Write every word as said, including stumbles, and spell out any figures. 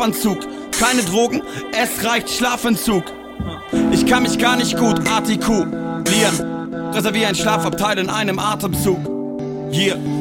Schlafanzug. Keine Drogen, es reicht Schlafentzug. Ich kann mich gar nicht gut artikulieren. Reservier ein Schlafabteil in einem Atemzug. Yeah.